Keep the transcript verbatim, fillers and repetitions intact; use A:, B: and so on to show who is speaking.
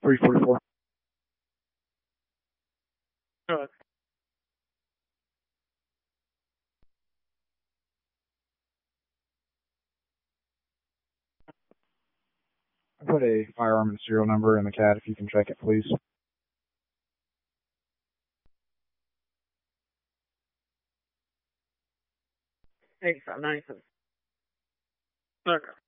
A: three forty-four.
B: Go ahead.
A: I put a firearm and serial number in the C A D if you can check it, please.
B: eighty-five ninety-seven. Okay.